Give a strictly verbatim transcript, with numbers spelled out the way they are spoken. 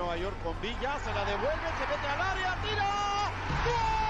Nueva York con Villa, se la devuelve, se mete al área, tira. ¡Gol!